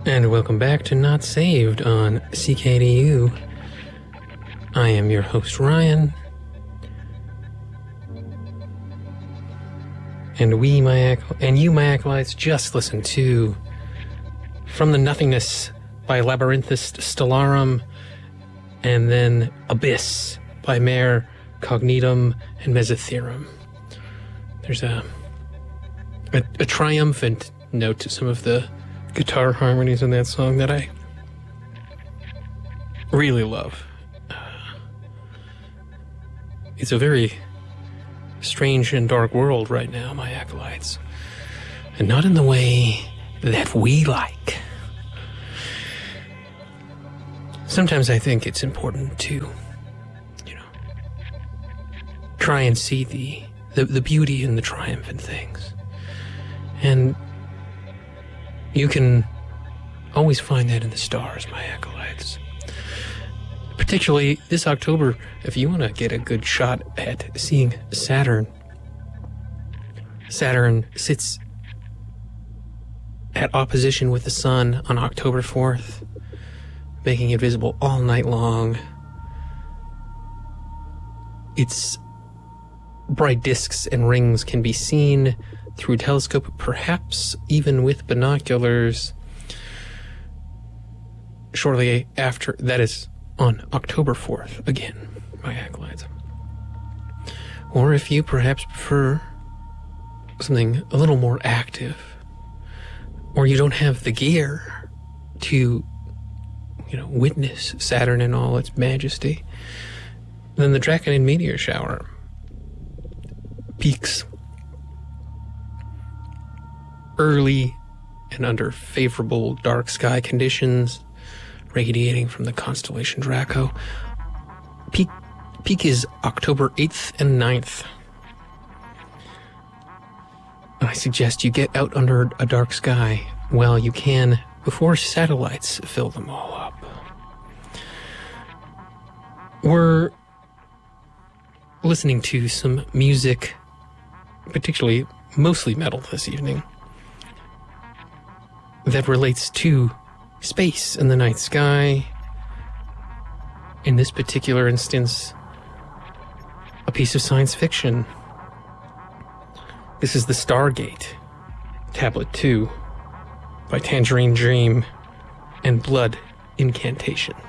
And welcome back to Not Saved on CKDU. I am your host, Ryan. And you, my acolytes, just listened to From the Nothingness by Labyrinthist Stellarum, and then Abyss by Mare Cognitum and Mesotherum. There's a triumphant note to some of the guitar harmonies in that song that I really love. It's a very strange and dark world right now, my acolytes. And not in the way that we like. Sometimes I think it's important to, try and see the beauty and the triumph in things. And you can always find that in the stars, my acolytes. Particularly this October, if you want to get a good shot at seeing Saturn. Saturn sits at opposition with the sun on October 4th, making it visible all night long. Its bright disks and rings can be seen through a telescope, perhaps even with binoculars. Shortly after, that is on October 4th, again, my acolytes. Or if you perhaps prefer something a little more active, or you don't have the gear to, witness Saturn in all its majesty, then the Draconid meteor shower peaks early and under favorable dark sky conditions, radiating from the constellation Draco. Peak is October 8th and 9th. I suggest you get out under a dark sky while you can before satellites fill them all up. We're listening to some music, particularly mostly metal this evening, that relates to space and the night sky. In this particular instance, a piece of science fiction. This is the Stargate, Tablet 2, by Tangerine Dream and Blood Incantations.